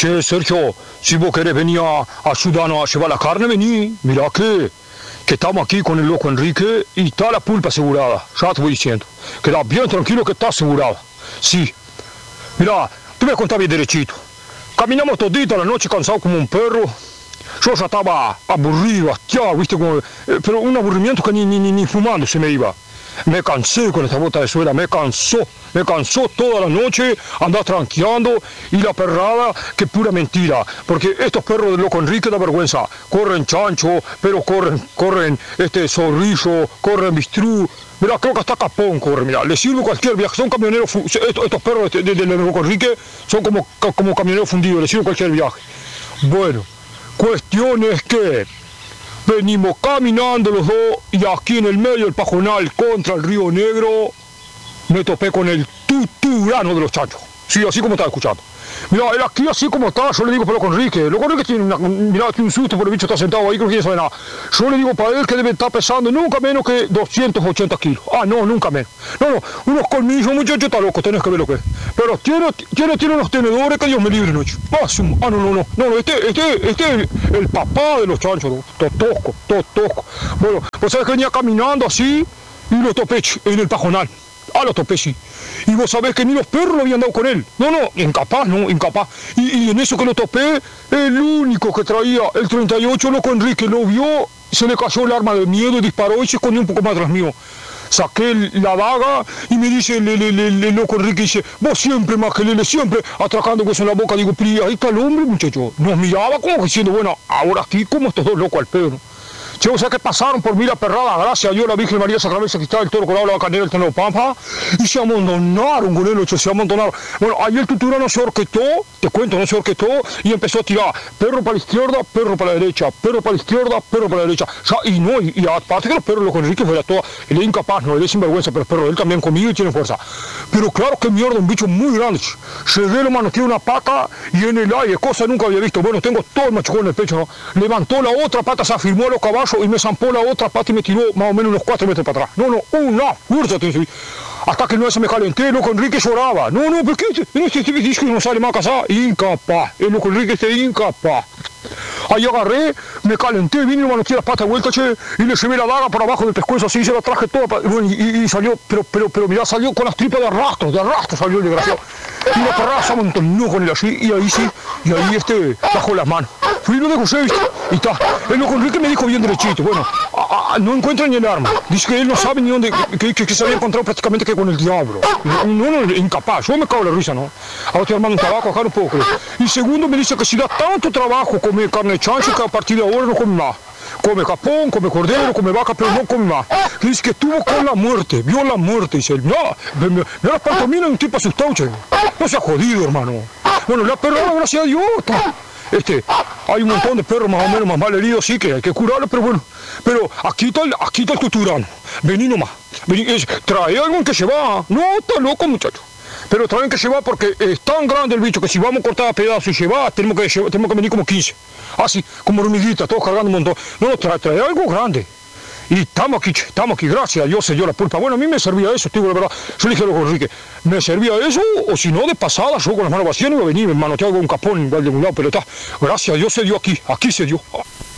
Che, Sergio, si vos querés venir a ayudarnos a llevar la carne, vení. Mirá que estamos aquí con el loco Enrique y está la pulpa asegurada. Ya te voy diciendo. Queda bien tranquilo que está asegurada. Sí. Mirá, te voy a contar bien derechito. Caminamos todita la noche cansado como un perro. Yo ya estaba aburrido, hastiado, viste, pero un aburrimiento que ni fumando se me iba. Me cansé con esta bota de suela, me cansó toda la noche andar tranqueando y la perrada, que pura mentira, porque estos perros de loco Enrique da vergüenza, corren chancho, pero corren zorrillo, corren bistrú, mira, creo que hasta capón corre, mira, les sirve cualquier viaje, son camioneros, estos perros de loco Enrique son como camioneros fundidos, les sirve cualquier viaje. Bueno, cuestión es que venimos caminando los dos y aquí en el medio del pajonal contra el Río Negro me topé con el tuturano de los chanchos. Sí, así como estaba escuchando. Mira, él aquí así como está, yo le digo para Loco Enrique. Loco Enrique tiene tiene un susto porque el bicho está sentado ahí, creo que no sabe nada. Yo le digo para él que debe estar pesando nunca menos que 280 kilos. Ah, no, nunca menos. No, unos colmillos, muchacho, está loco, tenés que ver lo que es. Pero tiene unos tenedores que Dios me libre, noche. No, este es el papá de los chanchos, ¿no? Todo tosco. Bueno, pues sabes que venía caminando así y lo topé en el pajonal. Lo topé, sí. Y vos sabés que ni los perros lo habían dado con él. No, incapaz. Y en eso que lo topé, el único que traía el 38, Loco Enrique, lo vio, se le cayó el arma de miedo y disparó y se escondió un poco más atrás mío. Saqué la daga y me dice el Loco Enrique, dice, vos siempre, Magelele, siempre atracando cosas en la boca. Digo, pero ahí está el hombre, muchacho. Nos miraba como diciendo, bueno, ahora aquí como estos dos locos al pedo, ¿no? Che, o sea que pasaron por mí la perrada, gracias a Dios, la Virgen María Sacramento, que estaba el Toro Colado, la Canela, el Tenero Pampa, y se amontonaron, golero, se amontonaron. Bueno, ahí el tuturano se orquestó, te cuento, no se orquestó, y empezó a tirar perro para la izquierda, perro para la derecha, perro para la izquierda, perro para la derecha. Y aparte que los perros de Loco Enrique fuera todo, él es incapaz, no, él es sinvergüenza, pero los perros de él también conmigo y tienen fuerza. Pero claro que mierda, un bicho muy grande. Llegué, lo manoteé una pata y en el aire, cosa nunca había visto. Bueno, tengo todo el machucón en el pecho, ¿no? Levantó la otra pata, se afirmó a los caballos y me zampó la otra pata y me tiró más o menos unos 4 metros para atrás. Una fuerza tiene. Hasta que no se me calenté, Loco Enrique lloraba. ¿Por qué? Este disco no sale más casado. Incapaz. El Loco Enrique incapaz. Ahí agarré, me calenté, vine y manoteé las patas de vuelta, che, y le llevé la daga por abajo del pescuezo, así se la traje toda, bueno, y salió, pero mirá, salió con las tripas de arrastro salió el desgraciado. Y la perrada se amontonó con él así, y ahí sí, bajó las manos. Fui y lo dejó, ¿viste? Y está. El Loco Enrique me dijo bien derechito, bueno, no encuentra ni el arma. Dice que él no sabe ni dónde, que se había encontrado prácticamente que con el diablo. Incapaz, yo me cago en la risa, ¿no? Ahora estoy armando un tabaco, acá no puedo creer. Y segundo me dice que si da tanto trabajo comer carne de chancho, que a partir de ahora no come más. Come capón, come cordero, come vaca, pero no come más. Dice que estuvo con la muerte, vio la muerte. Dice, no, las pantominas de un tipo asustado, che. No se ha jodido, hermano. Bueno, la perrada, gracias a Dios, está. Hay un montón de perros más o menos más mal heridos, sí, que hay que curarlos, pero bueno. Pero aquí está el tuturano. Vení nomás. Trae algo que se va. No, está loco, muchacho. Pero traen que llevar porque es tan grande el bicho que si vamos a cortar a pedazos y llevar, tenemos que venir como 15. Así, como hormiguitas, todos cargando un montón. No, trae algo grande. Y estamos aquí, gracias a Dios se dio la pulpa. Bueno, a mí me servía eso, la verdad. Yo le dije a Loco Enrique, ¿me servía eso? O si no, de pasada, yo con las manos vacías no iba a venir, me manoteaba con un capón igual de un lado, pero está. Gracias a Dios se dio aquí se dio.